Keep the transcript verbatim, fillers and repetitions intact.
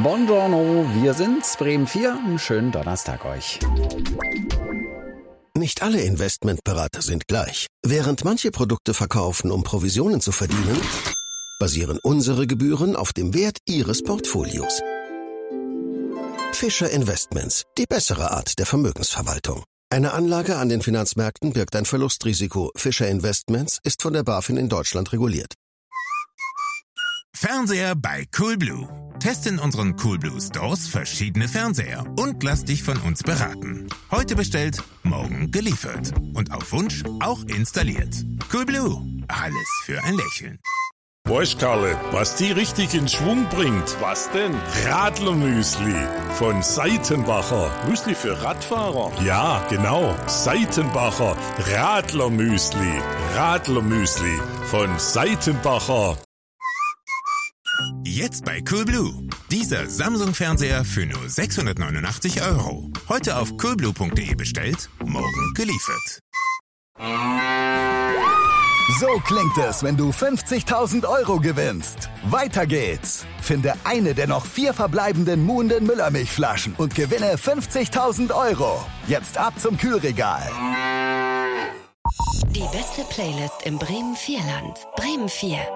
Buongiorno, wir sind's, Bremen vier. Einen schönen Donnerstag euch. Nicht alle Investmentberater sind gleich. Während manche Produkte verkaufen, um Provisionen zu verdienen, basieren unsere Gebühren auf dem Wert Ihres Portfolios. Fischer Investments, die bessere Art der Vermögensverwaltung. Eine Anlage an den Finanzmärkten birgt ein Verlustrisiko. Fischer Investments ist von der BaFin in Deutschland reguliert. Fernseher bei Coolblue. Teste in unseren Coolblue Stores verschiedene Fernseher und lass dich von uns beraten. Heute bestellt, morgen geliefert. Und auf Wunsch auch installiert. Coolblue. Alles für ein Lächeln. Weißt, Karle, was die richtig in Schwung bringt? Was denn? Radlermüsli von Seitenbacher. Müsli für Radfahrer? Ja, genau. Seitenbacher Radlermüsli. Radlermüsli von Seitenbacher. Jetzt bei Coolblue. Dieser Samsung-Fernseher für nur sechshundertneunundachtzig Euro. Heute auf coolblue punkt de bestellt, morgen geliefert. So klingt es, wenn du fünfzigtausend Euro gewinnst. Weiter geht's. Finde eine der noch vier verbleibenden Muhnden Müllermilchflaschen und gewinne fünfzigtausend Euro. Jetzt ab zum Kühlregal. Die beste Playlist im Bremen vier Land. Bremen vier.